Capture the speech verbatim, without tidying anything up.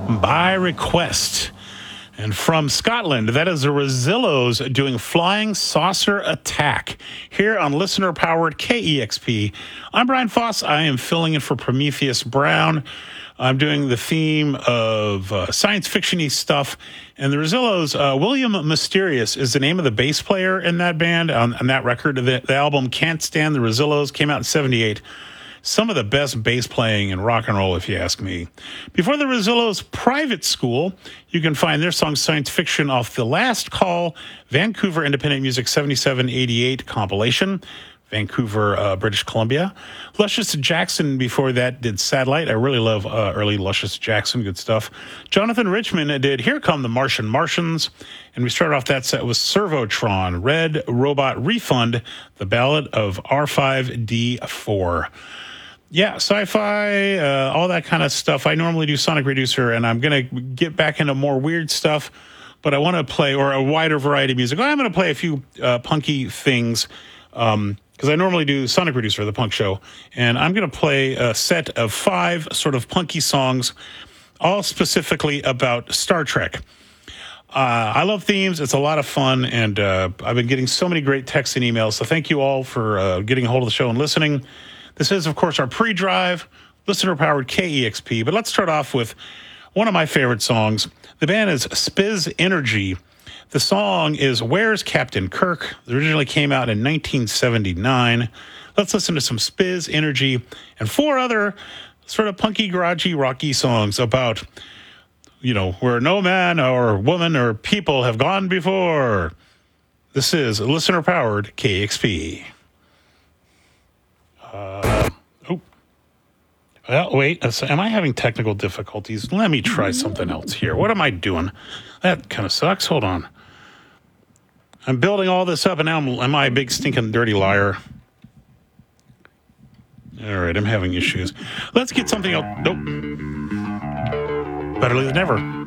By Request. And from Scotland, that is the Rosillos doing Flying Saucer Attack here on listener-powered K E X P. I'm Brian Foss. I am filling in for Prometheus Brown. I'm doing the theme of uh, science fiction-y stuff. And the Rosillos, uh, William Mysterious is the name of the bass player in that band, on, on that record. The, the album Can't Stand the Rosillos came out in seventy-eight. Some of the best bass playing in rock and roll, if you ask me. Before the Rosillos' Private School, you can find their song Science Fiction off the Last Call, Vancouver Independent Music seventy-seven eighty-eight compilation, Vancouver, uh, British Columbia. Luscious Jackson before that did Satellite. I really love uh, early Luscious Jackson, good stuff. Jonathan Richman did Here Come the Martian Martians. And we started off that set with Servotron, Red Robot Refund, the Ballad of R five D four. Yeah, sci-fi, uh, all that kind of stuff. I normally do Sonic Reducer, and I'm going to get back into more weird stuff, but I want to play, or a wider variety of music. I'm going to play a few uh, punky things, um, because I normally do Sonic Reducer, the punk show, and I'm going to play a set of five sort of punky songs, all specifically about Star Trek. Uh, I love themes. It's a lot of fun, and uh, I've been getting so many great texts and emails, so thank you all for uh, getting a hold of the show and listening. This is, of course, our pre-drive, listener-powered K E X P. But let's start off with one of my favorite songs. The band is Spiz Energy. The song is Where's Captain Kirk? It originally came out in nineteen seventy-nine. Let's listen to some Spiz Energy and four other sort of punky, garagey, rocky songs about, you know, where no man or woman or people have gone before. This is listener-powered K E X P. Uh, oh, well, wait, am I having technical difficulties? Let me try something else here. What am I doing? That kind of sucks. Hold on. I'm building all this up, and now I'm, am I a big, stinking, dirty liar? All right, I'm having issues. Let's get something else. Nope. Better late than never.